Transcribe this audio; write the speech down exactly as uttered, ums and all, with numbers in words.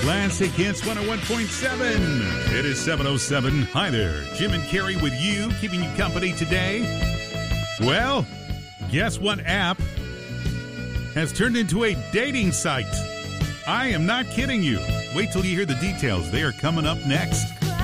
Classic Hits one oh one point seven. It is seven oh seven. Hi there. Jim and Carrie with you, keeping you company today. Well, guess what app has turned into a dating site? I am not kidding you. Wait till you hear the details. They are coming up next.